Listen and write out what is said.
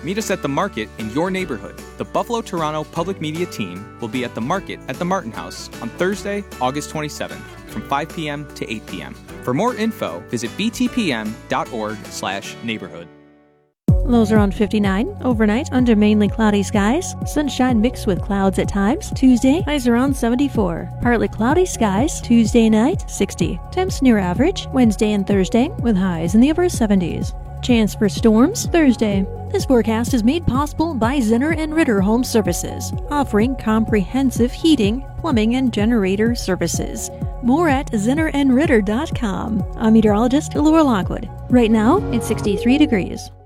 Meet us at the market in your neighborhood. The Buffalo Toronto Public Media team will be at the market at the Martin House on Thursday, August 27th from 5 p.m. to 8 p.m. For more info, visit btpm.org/neighborhood. Lows around 59. Overnight, under mainly cloudy skies. Sunshine mixed with clouds at times. Tuesday, highs around 74. Partly cloudy skies. Tuesday night, 60. Temps near average. Wednesday and Thursday, with highs in the upper 70s. Chance for storms Thursday. This forecast is made possible by Zinner and Ritter Home Services, offering comprehensive heating, plumbing, and generator services. More at zinnerandritter.com. I'm meteorologist Laura Lockwood. Right now, it's 63 degrees.